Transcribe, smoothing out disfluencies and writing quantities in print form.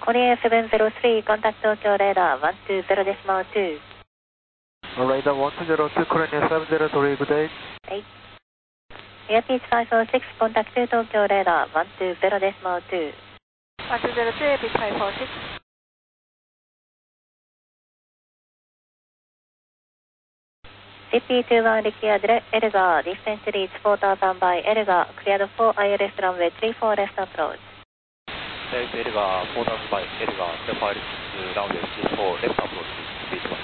Korea 703, contact Tokyo radar 120.2. Radar 1202, Korea 703, good day. はい。Airpeace 546, contact Tokyo radar 120.2. 1202, Airpeace 546. CP21 required Elgar, distance reach 4000 by Elgar, cleared for ILS runway 34 left approach. Elgar 4000 by Elgar, cleared for ILS runway 34 left approach.